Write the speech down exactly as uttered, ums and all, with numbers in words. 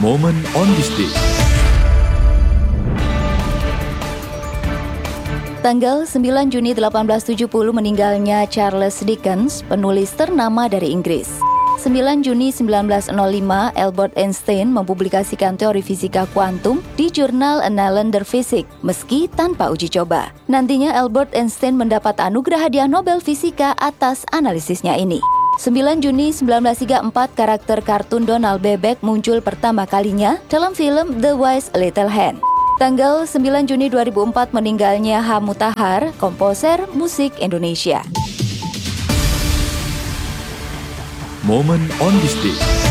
Moment on this day. Tanggal sembilan Juni delapan belas tujuh puluh meninggalnya Charles Dickens, penulis ternama dari Inggris. sembilan Juni sembilan belas nol lima, Albert Einstein mempublikasikan teori fisika kuantum di jurnal Annalen Physik, meski tanpa uji coba. Nantinya Albert Einstein mendapat anugerah hadiah Nobel Fisika atas analisisnya ini. sembilan Juni sembilan belas tiga puluh empat, karakter kartun Donald Bebek muncul pertama kalinya dalam film The Wise Little Hand. Tanggal sembilan Juni dua ribu empat meninggalnya H. Mutahar, komposer musik Indonesia. Moment on this day.